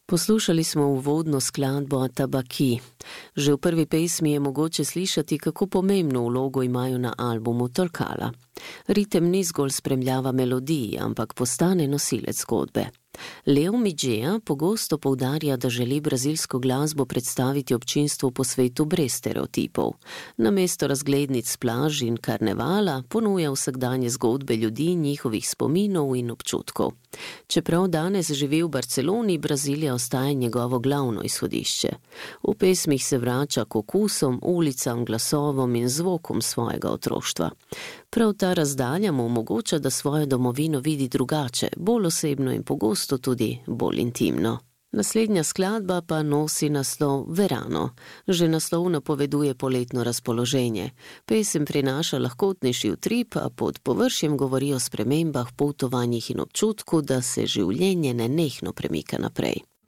Poslušali smo uvodno skladbo Tabaki. Že v prvi pesmi je mogoče slišati, kako pomembno vlogo imajo na albumu tolkala. Ritem ni zgolj spremljava melodiji, ampak postane nosilec zgodbe. Leo Midžeja pogosto poudarja, da želi brazilsko glasbo predstaviti občinstvu po svetu brez stereotipov. Namesto razglednic plaž in karnevala ponuja vsakdanje zgodbe ljudi, njihovih spominov in občutkov. Čeprav danes živi v Barceloni, Brazilija ostaja njegovo glavno izhodišče. V pesmih se vrača k okusom, ulicam, glasovom in zvokom svojega otroštva. Prav ta razdalja mu omogoča, da svojo domovino vidi drugače, bolj osebno in pogosto tudi bolj intimno. Naslednja skladba pa nosi naslov Verano. Že naslov napoveduje poletno razpoloženje. Pesem prinaša lahkotnejši utrip, a pod površjem govori o spremembah, potovanjih in občutku, da se življenje nenehno premika naprej.